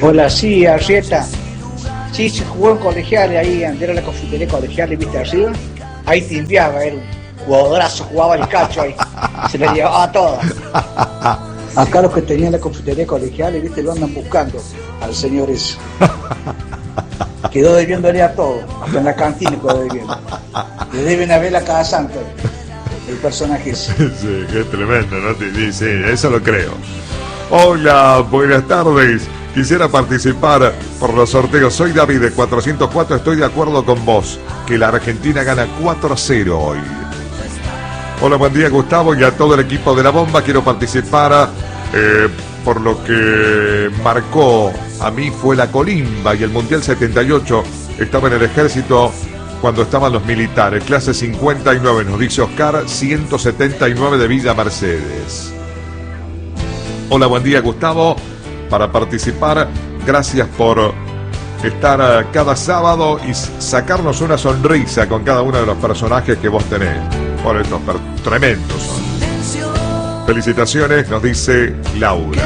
Hola, sí, Arrieta. Sí, se jugó en colegial ahí, era la confitería colegial, y viste arriba. Ahí timbiaba, era un jugadorazo, jugaba el cacho ahí. Se le llevaba a todas. Acá los que tenían la confitería colegial, viste, lo andan buscando al señor ese. Quedó debiéndole a todo, hasta en la cantina quedó debiendo. Le deben a ver a cada santo el personaje ese. Sí, qué tremendo, ¿no? Sí, eso lo creo. Hola, buenas tardes. Quisiera participar por los sorteos. Soy David de 404. Estoy de acuerdo con vos que la Argentina gana 4-0 hoy. Hola, buen día, Gustavo, y a todo el equipo de La Bomba. Quiero participar por lo que marcó a mí fue la Colimba y el Mundial 78. Estaba en el ejército cuando estaban los militares. Clase 59, nos dice Oscar, 179 de Villa Mercedes. Hola, buen día, Gustavo. Para participar, gracias por estar cada sábado y sacarnos una sonrisa con cada uno de los personajes que vos tenés. Por estos tremendos son. Felicitaciones, nos dice Laura.